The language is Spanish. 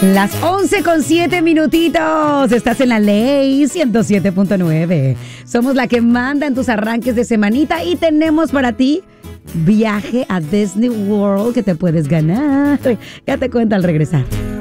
Las 11:07. Estás en la Ley 107.9. Somos la que manda en tus arranques de semanita y tenemos para ti viaje a Disney World que te puedes ganar. Ya te cuento al regresar.